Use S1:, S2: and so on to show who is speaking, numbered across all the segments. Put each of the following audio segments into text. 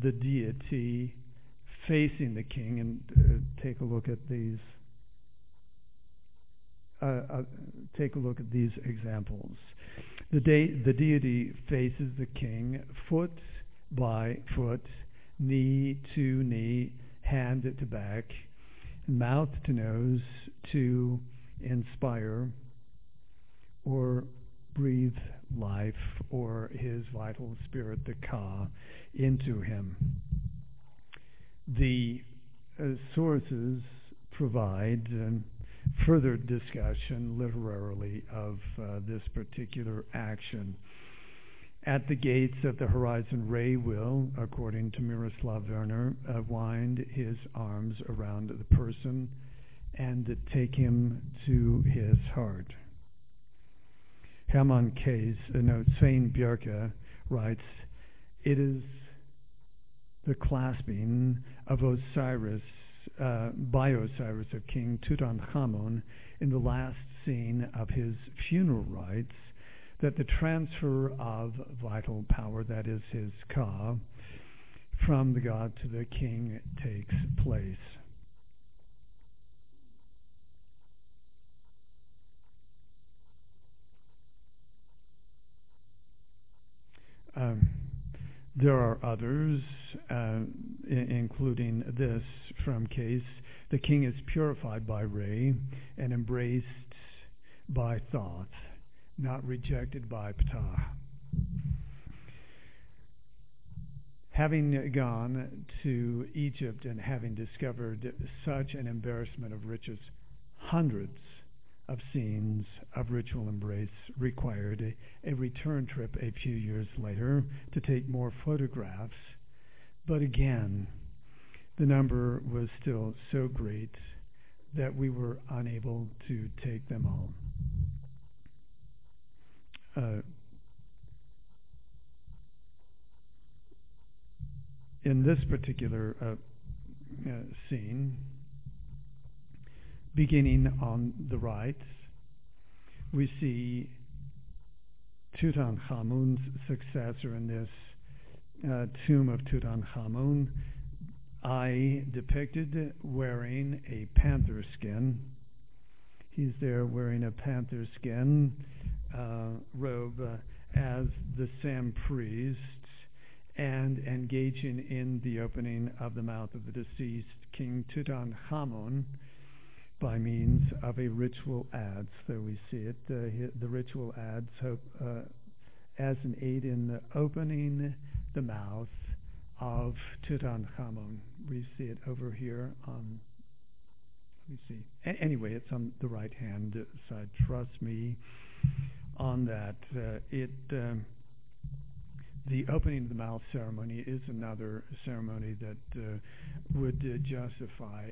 S1: the deity facing the king, and take a look at these. Take a look at these examples. The deity faces the king, foot by foot, knee to knee, hand to back, mouth to nose, to inspire or breathe life or his vital spirit, the Ka, into him. The sources provide further discussion literarily of this particular action. At the gates of the horizon, Re will, according to Miroslav Werner, wind his arms around the person and take him to his heart. Hermann Case, Svein Björke writes, it is the clasping of Osiris, by Osiris of King Tutankhamun in the last scene of his funeral rites that the transfer of vital power, that is his Ka, from the god to the king takes place. There are others, including this from Case. The king is purified by Re and embraced by Thoth, not rejected by Ptah. Having gone to Egypt and having discovered such an embarrassment of riches, hundreds of scenes of ritual embrace required a return trip a few years later to take more photographs. But again, the number was still so great that we were unable to take them all. In this particular scene, beginning on the right, we see Tutankhamun's successor in this tomb of Tutankhamun, I depicted wearing a panther skin. He's there wearing a panther skin robe as the Sam priests and engaging in the opening of the mouth of the deceased King Tutankhamun by means of a ritual adze. So we see it, the ritual adze as an aid in the opening the mouth of Tutankhamun. We see it over here on, let me see. Anyway, it's on the right-hand side. Trust me on that. The opening of the mouth ceremony is another ceremony that would justify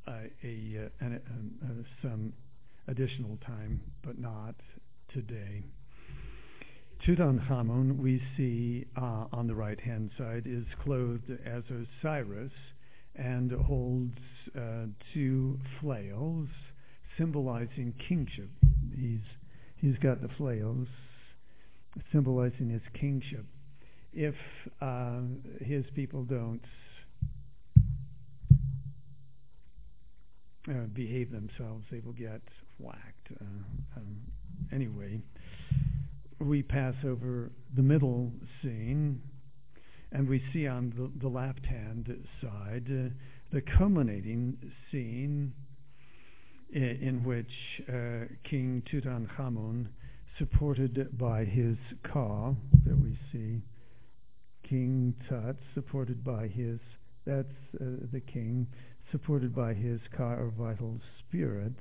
S1: some additional time, but not today. Tutankhamun, we see on the right-hand side, is clothed as Osiris and holds two flails symbolizing kingship. He's got the flails symbolizing his kingship. If his people don't behave themselves, they will get whacked. Anyway, we pass over the middle scene, and we see on the left-hand side the culminating scene in which King Tutankhamun, supported by his Ka, that we see, King Tut, supported by his, that's the king, supported by his Ka, or vital spirits,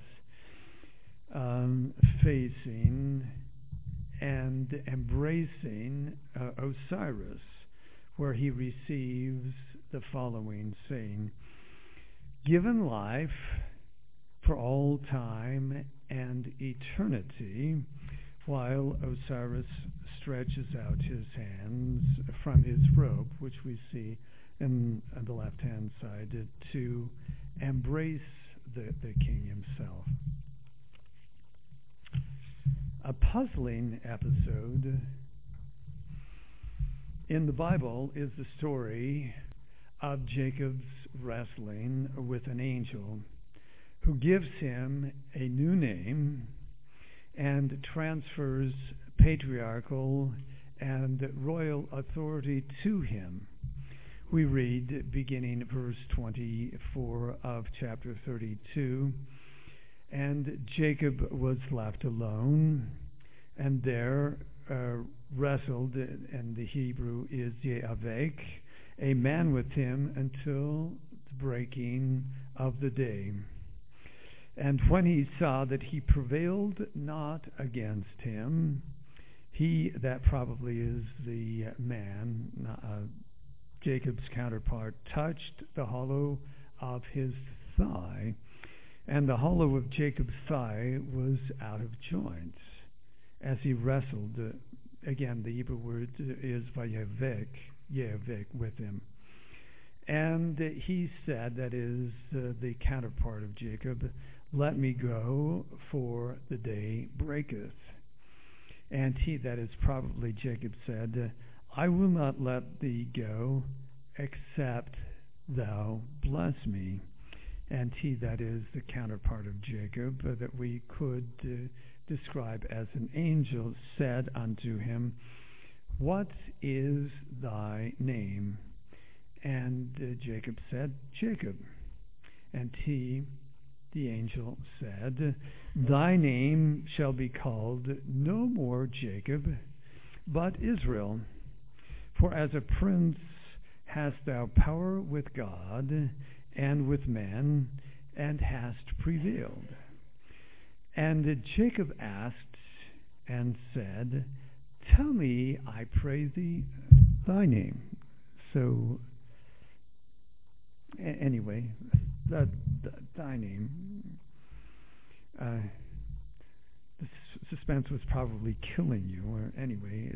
S1: facing and embracing Osiris, where he receives the following saying, "Given life for all time and eternity," while Osiris stretches out his hands from his robe, which we see on the left-hand side, to embrace the king himself. A puzzling episode in the Bible is the story of Jacob's wrestling with an angel who gives him a new name and transfers patriarchal and royal authority to him. We read, beginning verse 24 of chapter 32, "And Jacob was left alone, and there wrestled," and the Hebrew is Yeavek, "a man with him until the breaking of the day. And when he saw that he prevailed not against him," he, that probably is the man, Jacob's counterpart, "touched the hollow of his thigh, and the hollow of Jacob's thigh was out of joint, as he wrestled." Again, the Hebrew word is Yeavek, with him. "And he said," that is the counterpart of Jacob, "Let me go, for the day breaketh. And he," that is probably Jacob, said, "I will not let thee go, except thou bless me." And he, that is the counterpart of Jacob, that we could describe as an angel, said unto him, "What is thy name?" And Jacob said, "Jacob." And he, the angel, said, "Thy name shall be called no more Jacob, but Israel. For as a prince hast thou power with God and with men, and hast prevailed." And Jacob asked and said, "Tell me, I pray thee, thy name." So, anyway, thy name. The suspense was probably killing you, or anyway.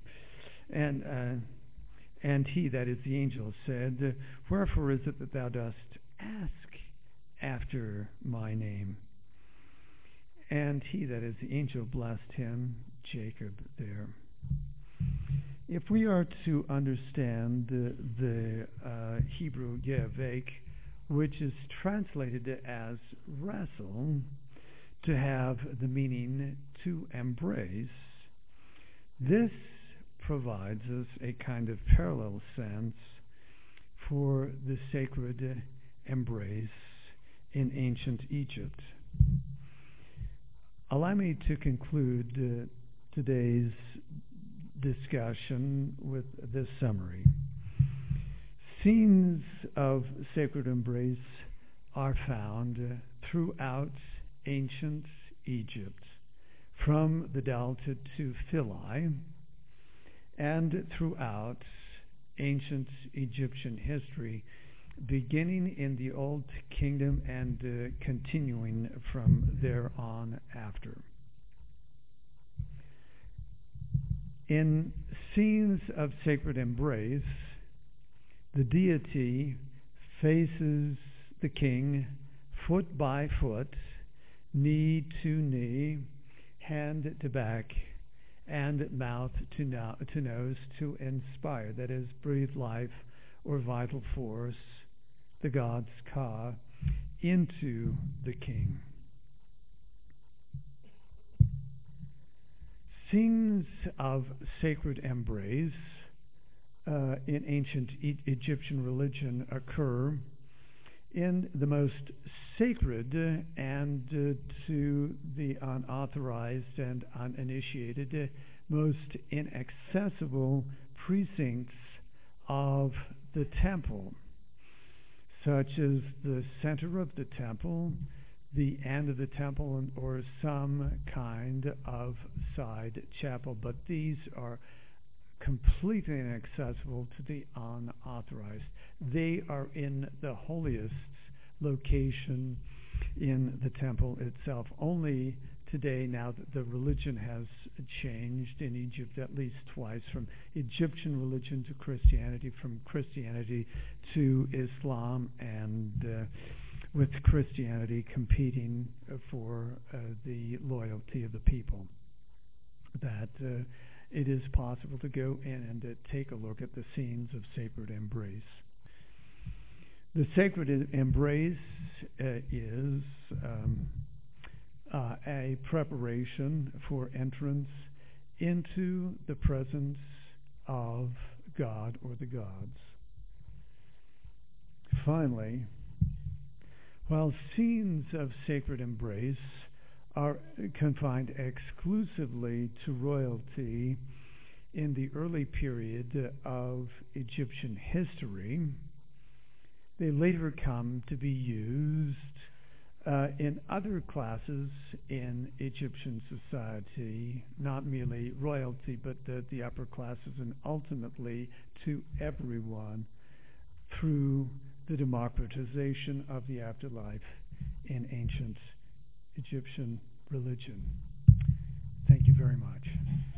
S1: And he, that is the angel, said, "Wherefore is it that thou dost ask after my name?" And he, that is the angel, blessed him, Jacob, there. If we are to understand the Hebrew Yeavek, which is translated as wrestle, to have the meaning to embrace, this provides us a kind of parallel sense for the sacred embrace in ancient Egypt. Allow me to conclude today's discussion with this summary. Scenes of sacred embrace are found throughout ancient Egypt, from the Delta to Philae, and throughout ancient Egyptian history, beginning in the Old Kingdom and continuing from there on after. In scenes of sacred embrace, the deity faces the king foot by foot, knee to knee, hand to back, and mouth to nose to inspire, that is, breathe life or vital force, the god's Ka, into the king. Scenes of sacred embrace in ancient Egyptian religion occur in the most sacred and to the unauthorized and uninitiated, most inaccessible precincts of the temple, such as the center of the temple, the end of the temple, or some kind of side chapel. But these are completely inaccessible to the unauthorized. They are in the holiest location in the temple itself. Only today, now that the religion has changed in Egypt at least twice, from Egyptian religion to Christianity, from Christianity to Islam, and with Christianity competing for the loyalty of the people, that it is possible to go in and take a look at the scenes of sacred embrace. The sacred embrace is a preparation for entrance into the presence of God or the gods. Finally, while scenes of sacred embrace are confined exclusively to royalty in the early period of Egyptian history, they later come to be used in other classes in Egyptian society, not merely royalty, but the upper classes, and ultimately to everyone through the democratization of the afterlife in ancient Egyptian religion. Thank you very much.